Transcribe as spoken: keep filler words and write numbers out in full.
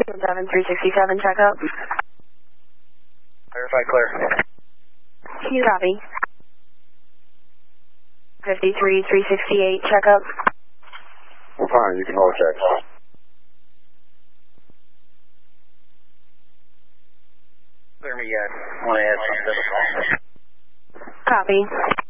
seven three sixty-seven, checkup. Verify clear. You copy. fifty-three three sixty-eight, checkup. We're fine, you can hold check. Clear me yet. Want to add something? Copy.